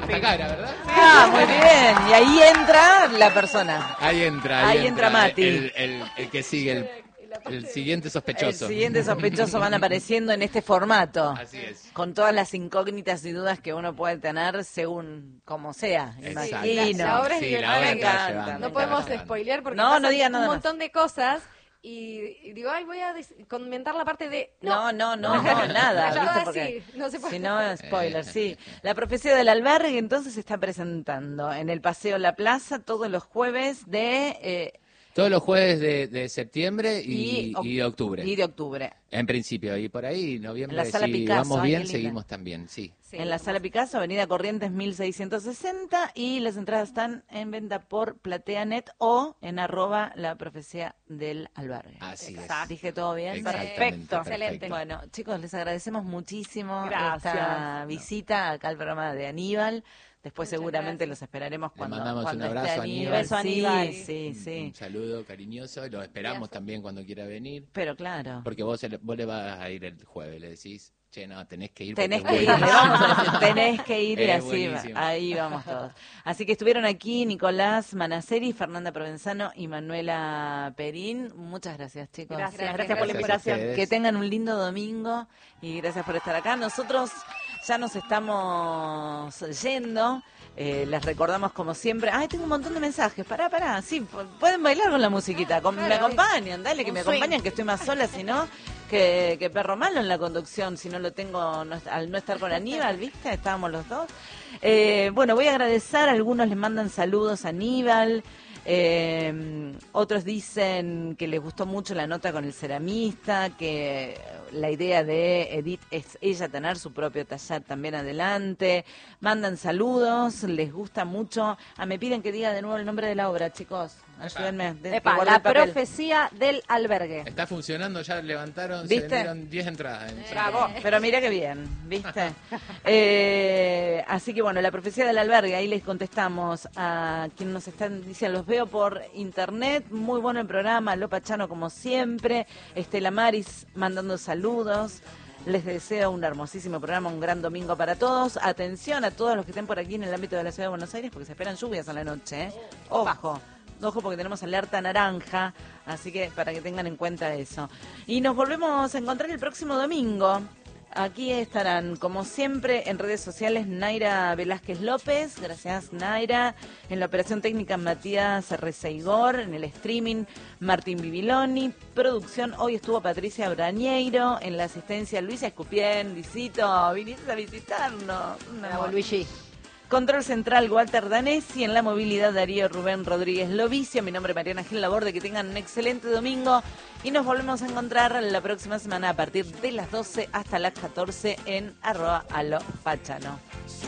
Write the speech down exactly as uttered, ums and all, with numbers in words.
Hasta acá era, ¿verdad? Ah, muy bien. Y ahí entra la persona. Ahí entra, ahí, ahí entra, entra Mati. El, el, el que sigue, el, el siguiente sospechoso. El siguiente sospechoso van apareciendo en este formato. Así es. Con todas las incógnitas y dudas que uno puede tener según como sea. Exacto. Imagino. La, la obra es Sí, divertida. la obra te va que llevando, no te podemos va llevando. spoilear porque No, pasan no digan un nada más. montón de cosas. Y, y digo, ay, voy a des- comentar la parte de... No, no, no, no, nada. Ya, ¿viste? ah, Porque sí, no se puede. si no, spoiler, sí. La profecía del albergue entonces se está presentando en el Paseo La Plaza todos los jueves de... eh, Todos los jueves de, de septiembre y, oc- y de octubre. Y de octubre. En principio, y por ahí, noviembre, En la Sala si Picasso, vamos ay, bien, qué linda. seguimos también, sí. Sí, en la Sala Picasso, Avenida Corrientes mil seiscientos sesenta, y las entradas están en venta por PlateaNet o en arroba la profecía del albergue. Así Exacto. es. ¿Dije todo bien? Exactamente, Perfecto. excelente. Bueno, chicos, les agradecemos muchísimo Gracias. esta visita acá al programa de Aníbal. Después Muchas seguramente gracias. los esperaremos Le cuando, mandamos cuando un esté abrazo a Aníbal. Aníbal. Beso a Sí, Aníbal. sí, Un- sí. Un saludo cariñoso, lo esperamos también cuando quiera venir. Pero claro. Porque vos, se le- vos le vas a ir el jueves, le decís, che, no, tenés que ir. Tenés porque que ir, es le vamos a decir, tenés que ir y Es así, buenísimo. ahí vamos todos. Así que estuvieron aquí Nicolás Manaceri, Fernanda Provenzano y Manuela Perín. Muchas gracias, chicos. Gracias, Gracias, gracias por la gracias a invitación. ustedes. Que tengan un lindo domingo y gracias por estar acá. Nosotros ya nos estamos yendo. Eh, les recordamos como siempre. Ay, tengo un montón de mensajes. Pará, pará. Sí, pu- pueden bailar con la musiquita. Con- me Claro, acompañan, dale, que un me swing. acompañan, que estoy más sola, si no, que, que perro malo en la conducción, si no lo tengo, no, al no estar con Aníbal, ¿viste? Estábamos los dos. Eh, bueno, voy a agradecer. Algunos les mandan saludos a Aníbal. Eh, otros dicen que les gustó mucho la nota con el ceramista, que la idea de Edith es ella tener su propio taller también adelante. Mandan saludos, les gusta mucho. Ah, me piden que diga de nuevo el nombre de la obra, chicos. Ayúdenme. de- que Epa, guarde la el papel. profecía del albergue. Está funcionando, ya levantaron, ¿Viste? se vendieron diez entradas. en cinco Bravo, minutos. pero mira qué bien, ¿viste? Eh, así que bueno, la profecía del albergue, ahí les contestamos a quienes nos están diciendo, los veo por internet, muy bueno el programa, Lopa Chano como siempre, Estela Maris mandando saludos. Les deseo un hermosísimo programa, un gran domingo para todos. Atención a todos los que estén por aquí en el ámbito de la Ciudad de Buenos Aires, porque se esperan lluvias a la noche, ¿eh? Ojo. Ojo porque tenemos alerta naranja, así que para que tengan en cuenta eso. Y nos volvemos a encontrar el próximo domingo. Aquí estarán, como siempre, en redes sociales Naira Velázquez López, gracias Naira, en la operación técnica Matías Reseigor, en el streaming Martín Bibiloni, producción hoy estuvo Patricia Brañeiro, en la asistencia Luisa Escupien, Luisito, viniste a visitarnos. Un Bravo, amor. Luigi. Control central Walter Danesi, en la movilidad Darío Rubén Rodríguez Lovicio, mi nombre es Mariana Gil Laborde, que tengan un excelente domingo y nos volvemos a encontrar la próxima semana a partir de las doce hasta las catorce en arroba alo pachano.